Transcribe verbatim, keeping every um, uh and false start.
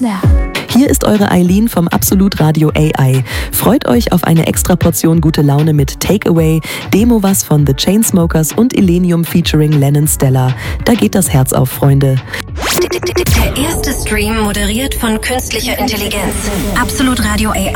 Snap. Hier ist eure Eileen vom Absolut Radio A I. Freut euch auf eine extra Portion gute Laune mit Takeaway, Demo was von The Chainsmokers und Illenium featuring Lennon Stella. Da geht das Herz auf, Freunde. Der erste Stream moderiert von künstlicher Intelligenz. Absolut Radio A I.